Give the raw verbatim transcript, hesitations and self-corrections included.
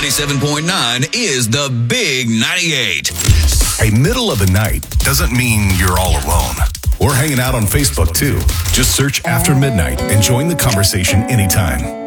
ninety-seven point nine is the Big ninety-eight. Hey, middle of the night doesn't mean you're all alone. We're hanging out on Facebook too. Just search After Midnight and join the conversation anytime.